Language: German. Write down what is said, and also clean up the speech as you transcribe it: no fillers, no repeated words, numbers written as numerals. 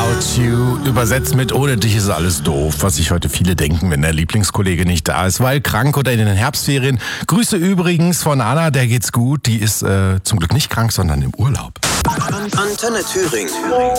Without You. Übersetzt mit ohne dich ist alles doof, was sich heute viele denken, wenn der Lieblingskollege nicht da ist, weil krank oder in den Herbstferien. Grüße übrigens von Anna, der geht's gut. Die ist zum Glück nicht krank, sondern im Urlaub. Antenne Thüringen.